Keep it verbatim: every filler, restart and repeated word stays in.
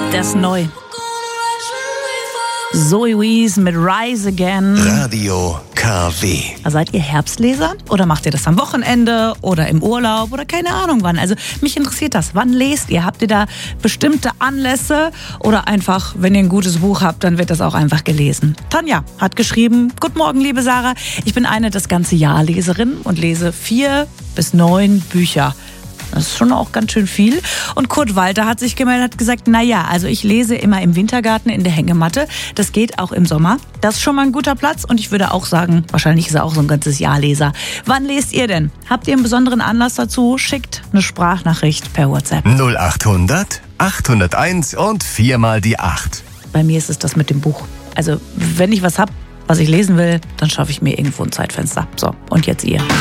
Das ist neu. Zoe Wees mit Rise Again. Radio K W. Seid ihr Herbstleser oder macht ihr das am Wochenende oder im Urlaub oder keine Ahnung wann? Also mich interessiert das. Wann lest ihr? Habt ihr da bestimmte Anlässe oder einfach, wenn ihr ein gutes Buch habt, dann wird das auch einfach gelesen? Tanja hat geschrieben: Guten Morgen, liebe Sarah. Ich bin eine das ganze Jahr Leserin und lese vier bis neun Bücher. Das ist schon auch ganz schön viel. Und Kurt Walter hat sich gemeldet, hat gesagt, naja, also ich lese immer im Wintergarten in der Hängematte. Das geht auch im Sommer. Das ist schon mal ein guter Platz. Und ich würde auch sagen, wahrscheinlich ist er auch so ein ganzes Jahr Leser. Wann lest ihr denn? Habt ihr einen besonderen Anlass dazu? Schickt eine Sprachnachricht per WhatsApp. null achthundert, achthunderteins und viermal die acht. Bei mir ist es das mit dem Buch. Also wenn ich was hab, was ich lesen will, dann schaffe ich mir irgendwo ein Zeitfenster. So, und jetzt ihr.